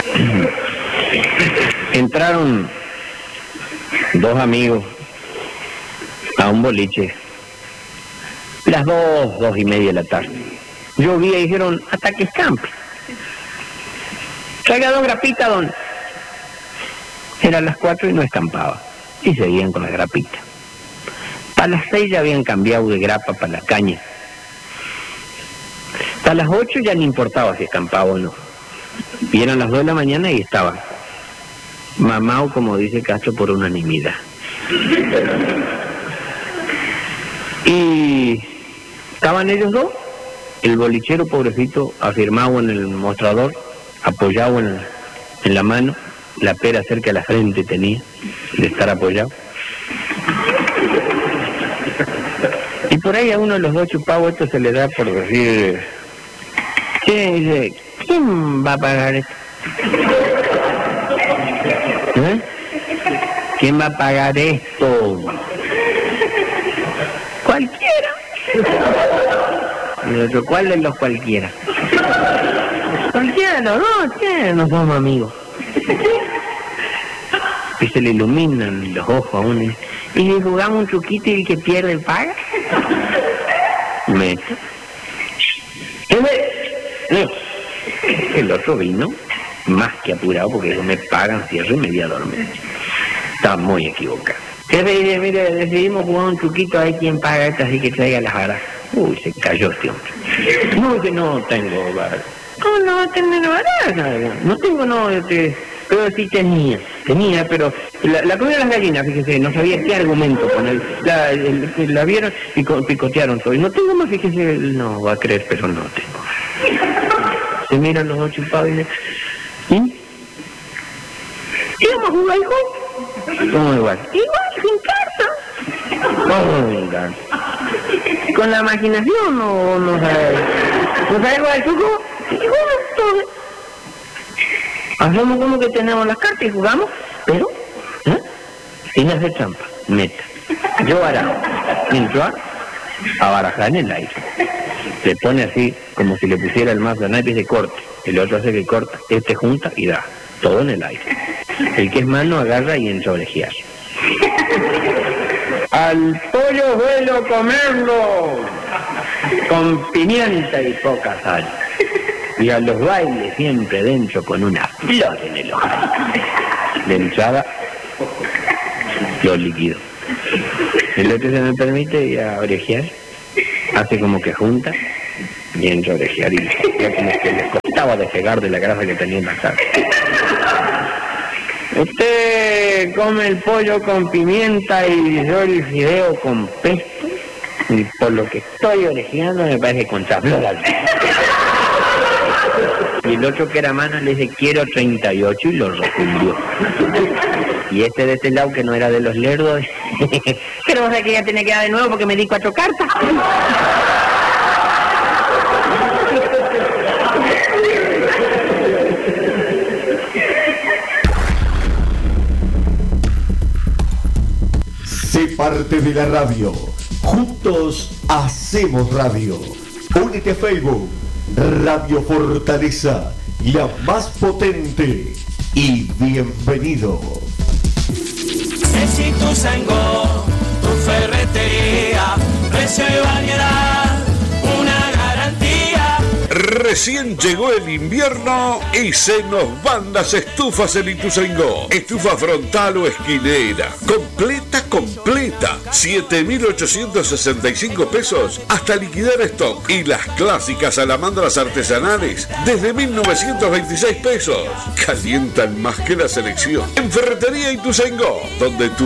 Entraron dos amigos a un boliche, las 2:30 de la tarde. Llovía y dijeron, hasta que escampe. Traiga 2 grapitas, don. Eran las 4 y no escampaba. Y seguían con las grapitas. Para las 6 ya habían cambiado de grapa para la caña. Para las 8 ya no importaba si escampaba o no. Y eran las 2 de la mañana y estaban mamao, como dice Castro, por unanimidad. Y estaban ellos dos, el bolichero pobrecito afirmado en el mostrador, apoyado en la mano, la pera cerca de la frente tenía, de estar apoyado. Y por ahí a uno de los dos chupados esto se le da por decir, dice, ¿quién va a pagar esto? ¿Eh? ¿Quién va a pagar esto? Cualquiera. Y el otro, ¿cuál de los cualquiera? Cualquiera de los dos, ¿qué? No somos amigos. Y se le iluminan los ojos a uno. Y si jugamos un truquito y el que pierde paga. El otro vino más que apurado porque no me pagan, cierre y me voy a dormir. Estaba muy equivocado. Jefe dice, mire, decidimos jugar un truquito, hay quien paga esta, así que traiga las varas. Uy, se cayó este hombre. No, que no tengo varas. ¿Cómo no va a tener varas? No tengo, no, pero sí tenía, pero la comida de las gallinas, fíjese, no sabía qué argumento poner. La vieron y picotearon todo. Y no tengo más, fíjese, no va a creer, pero no tengo. Se miran los dos chupados y dicen, ¿y? ¿Y vamos a jugar igual? ¿Cómo igual? Igual, sin carta. ¿Cómo sin carta? ¿Con la imaginación o no sabes? ¿No sabes jugar el truco? Igual, todo. Hacemos como que tenemos las cartas y jugamos, pero sin hacer trampa, neta. Yo barajo, entro a barajar en el aire. Le pone así, como si le pusiera el mazo de naipes de corte. El otro hace que corta, junta y da, todo en el aire. El que es mano agarra y entra a orejear. Al pollo suelo comerlo con pimienta y poca sal. Y a los bailes siempre dentro con una flor en el ojo. De entrada, lo líquido. El otro se me permite ir a orejear, hace como que junta y entra a orejear y ya como que le costaba despegar de la grasa que tenía en la cara. Usted come el pollo con pimienta y yo el fideo con pesto, y por lo que estoy orejeando me parece contrafloral. Y el otro que era mano le dice, quiero 38 y lo refundió. Y de este lado que no era de los lerdos, pero vos sabés que ya tenía que dar de nuevo porque me di 4 cartas. Sé parte de la radio. Juntos hacemos radio. Únete a Facebook. Radio Fortaleza, la más potente. Y bienvenido. Ceci Ituzaingó, tu ferretería, precio y variedad, una garantía. Recién llegó el invierno y se nos van las estufas en Ituzaingó. Estufa frontal o esquinera, completa, 7.865 pesos hasta liquidar stock. Y las clásicas salamandras artesanales desde 1.926 pesos. Calientan más que la selección. En Ferretería Ituzaingó, donde tu